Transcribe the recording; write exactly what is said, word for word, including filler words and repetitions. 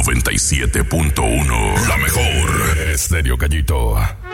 noventa y siete punto uno. La mejor. Estéreo Gallito.